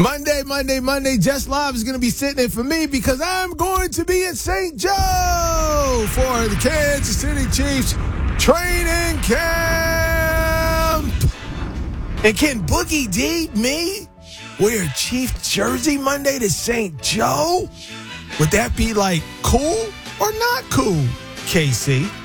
Monday. Just Live is going to be sitting in for me because I'm going to be in St. Joe for the Kansas City Chiefs training camp. And can Boogie D, me, wear a Chiefs jersey Monday to St. Joe? Would that be like cool or not cool, KC?